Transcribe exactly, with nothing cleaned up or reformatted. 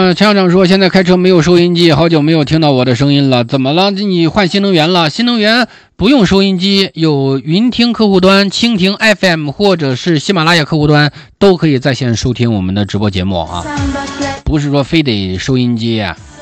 呃，陈校长说现在开车没有收音机，好久没有听到我的声音了，怎么了？你换新能源了？新能源不用收音机，有云听客户端、蜻蜓 F M 或者是喜马拉雅客户端都可以在线收听我们的直播节目啊，不是说非得收音机啊。